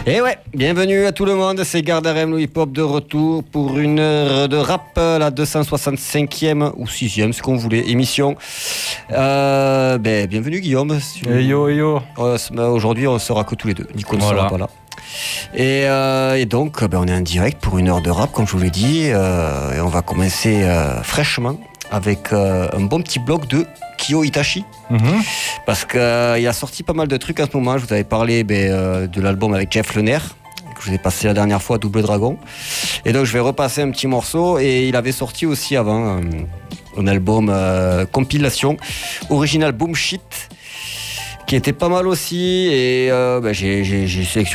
Et ouais, bienvenue à tout le monde, c'est Gardarem, le hip-hop de retour pour une heure de rap, la 265e ou 6e, ce qu'on voulait, émission. Bienvenue Guillaume. Hey yo. Aujourd'hui, on sera que tous les deux, Nico ne sera pas là. Et donc, on est en direct pour une heure de rap, comme je vous l'ai dit, et on va commencer fraîchement avec un bon petit bloc de Kyo Itachi, parce qu'il a sorti pas mal de trucs en ce moment. Je vous avais parlé de l'album avec Jeff Lener, que je vous ai passé la dernière fois, Double Dragon, et donc je vais repasser un petit morceau. Et il avait sorti aussi avant un album compilation Original Boom Shit, qui était pas mal aussi, et j'ai sélectionné